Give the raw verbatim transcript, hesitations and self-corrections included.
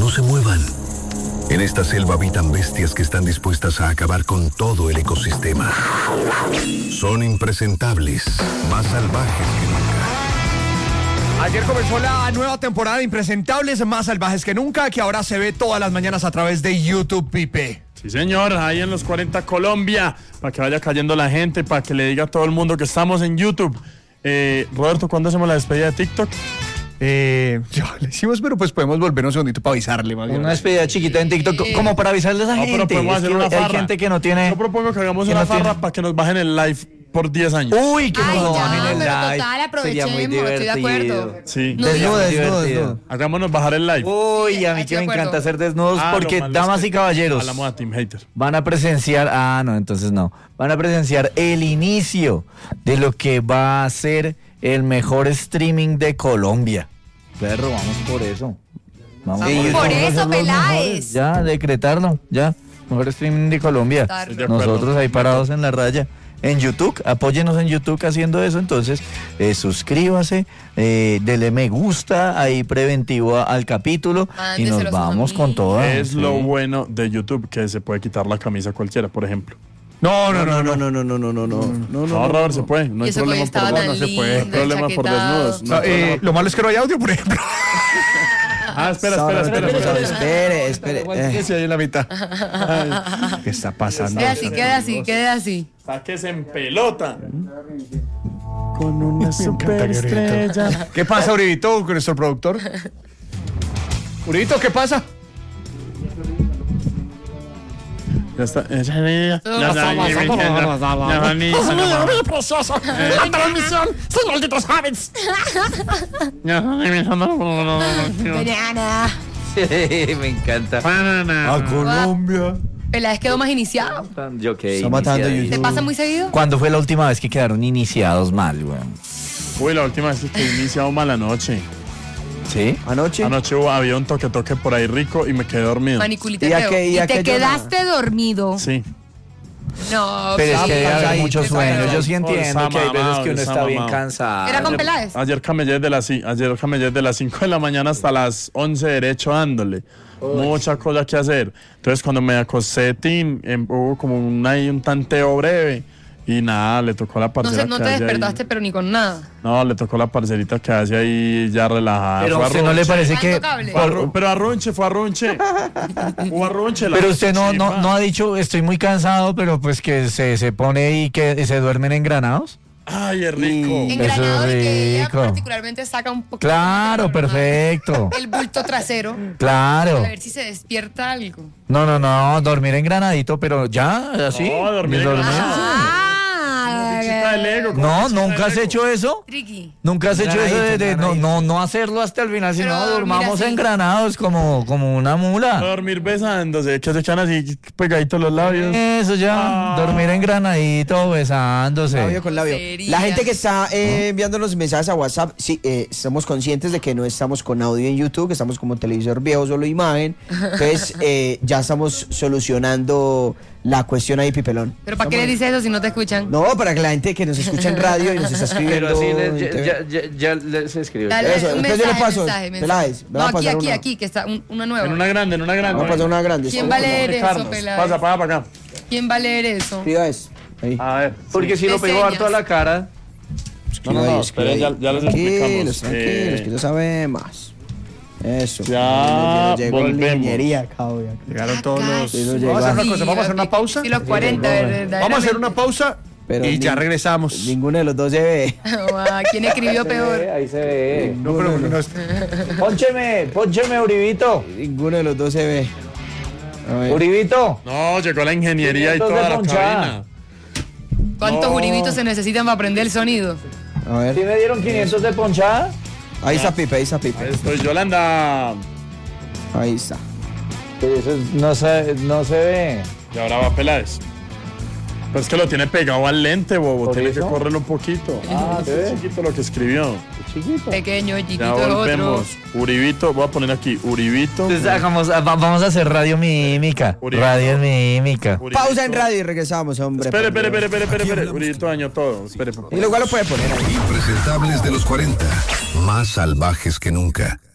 no se muevan. En esta selva habitan bestias que están dispuestas a acabar con todo el ecosistema. Son impresentables, más salvajes que nunca. Ayer comenzó la nueva temporada de Impresentables, más salvajes que nunca, que ahora se ve todas las mañanas a través de YouTube, Pipe. Sí, señor, ahí en los cuarenta Colombia, para que vaya cayendo la gente, para que le diga a todo el mundo que estamos en YouTube. Eh, Roberto, ¿cuándo hacemos la despedida de TikTok? Eh, ya le hicimos, pero pues podemos volver un segundito para avisarle. Más una despedida chiquita en TikTok, eh, como para avisarles a no, gente. Pero podemos hacer una farra. Hay gente que no tiene... Yo propongo que hagamos que una no farra tiene... para que nos bajen el live por diez años. Uy, que Ay, nos ya, bajen el pero live. total, aprovechemos, estoy de acuerdo. Sí. No, desnudo, desnudo, desnudo. Hagámonos bajar el live. Uy, a mí que me encanta hacer desnudos ah, porque, damas y caballeros, hablamos a Team Hater. Van a presenciar, ah, no, entonces no. Van a presenciar el inicio de lo que va a ser el mejor streaming de Colombia. Perro, vamos por eso. Vamos, vamos por eso, Peláez. Ya, decretarlo, ya. Mejor streaming de Colombia. De Nosotros ahí parados en la raya. En YouTube, apóyenos en YouTube haciendo eso. Entonces, eh, suscríbase, eh, dele me gusta, ahí preventivo a, al capítulo. Y nos vamos con todo. Es sí. Lo bueno de YouTube, que se puede quitar la camisa cualquiera, por ejemplo. No, no, no, no, no, no, no, no, no, no, no, no, Robert, se puede. No hay problema por desnudos. No se puede. No hay problema por desnudos. No, eh, lo malo es que no hay audio, por ejemplo. Ah, espera, espera, espera. Espere, espere. Eh. Sí, ahí en la mitad. Ay, ¿qué está pasando? Quede así, quede así, quede así. Sáquese en pelota. Con una superestrella. ¿Qué pasa, Uribito, con nuestro productor? Uribito, ¿qué pasa? Ya está. Ya está. Ya precioso. La transmisión sin malditos habits. Banana. Me encanta. Banana. A Colombia. Peláez quedó más iniciado. Yo que está matando YouTube. ¿Te pasa muy seguido? ¿Cuándo fue la última vez que quedaron iniciados mal, güey? Uy, la última vez que he iniciado mal anoche. ¿Sí? ¿Anoche? Anoche había un toque toque por ahí rico y me quedé dormido. Maniculita ¿Y, a que, y, y a te quedaste no? dormido. Sí. No, pero es que debe haber mucho sueño. Yo sí entiendo oh, que hay veces que uno está bien cansado. ¿Era con Peláez? Ayer camellé de las ayer camellé de las cinco de la mañana hasta las once derecho dándole. Uy. Mucha cosa que hacer. Entonces cuando me acosté, tin, eh, hubo como un, ahí un tanteo breve. Y nada, le tocó la parcerita. No, sé, no te despertaste, ahí. Pero ni con nada. No, le tocó la parcerita que hace ahí ya relajada. Pero a usted no le parece que... Arru... Pero arrunche, fue arrunche. Fue arrunche. Pero usted no, no, no ha dicho, estoy muy cansado, pero pues que se, se pone y que se duermen en Granados. Ay, es rico. En Granados y que ella particularmente saca un poquito. Claro, perfecto. El bulto trasero. Claro. A ver si se despierta algo. No, no, no, dormir en Granadito, pero ya, así. No, dormir en Granadito. Ego, no, nunca has hecho eso. Tricky. Nunca has hecho eso de, de no, no, no hacerlo hasta el final, sino dormamos en Granados como, como una mula. Dormir besándose, que se echan así pegaditos los labios. Eso ya, ah. dormir en Granadito besándose. Labio con labio. La gente que está eh, enviando los mensajes a WhatsApp, sí, eh, estamos conscientes de que no estamos con audio en YouTube, que estamos como televisor viejo, solo imagen. Entonces, eh, ya estamos solucionando la cuestión ahí, Pipelón. ¿Pero para qué le dices eso si no te escuchan? No, para que la gente que nos escucha en radio y nos está escribiendo. Pero sí, le, ya, ya, ya, ya se escribe. Dale, eso, un después mensaje, yo le paso. Mensaje, mensaje. No, aquí, aquí, una. aquí, que está un, una nueva. En una grande, en una grande. Vamos a pasar una grande. ¿Quién va a leer eso, Peláez? Pasa, para, para acá. ¿Quién va a leer eso? Escriba eso. Ahí. A ver. Porque si lo pegó harto a la cara. No, no, no, espera, ya, ya les explicamos. Tranquilos, tranquilos, que no sabemos. Eso. Ya llegó la ingeniería, cabrón. Llegaron todos los... Sí, vamos a hacer una cosa, vamos a hacer una pausa. Sí, los cuarenta, verdad. Vamos a hacer una pausa pero y ya regresamos. Ninguno de los dos se ve. ¿Quién escribió peor? Ahí se ve. No, pero no. Póncheme, póncheme, Uribito. Ninguno de los dos se ve. Uribito. No, llegó la ingeniería y toda la cabina. ¿Cuántos no. Uribitos se necesitan para aprender el sonido? A ver. ¿Sí me dieron quinientos de ponchada? Ahí está Pipe, ahí está Pipe. Ahí estoy, Yolanda. Ahí está. Pero eso no se, no se ve. Y ahora va Peláez. Pero es que lo tiene pegado al lente, bobo. Tiene eso? que correrlo un poquito. Ah, ¿sí? Es chiquito lo que escribió. Chiquito. Pequeño, chiquito. Ya volvemos. Otro. Uribito, voy a poner aquí, Uribito. Entonces, hagamos, vamos a hacer radio mímica. Uribito. Radio mímica. Uribito. Pausa en radio y regresamos, hombre. Espere, espere, espere, espere, espere, espere. Uribito dañó todo. Espere, y luego lo puede poner ahí. Impresentables de los cuarenta, más salvajes que nunca.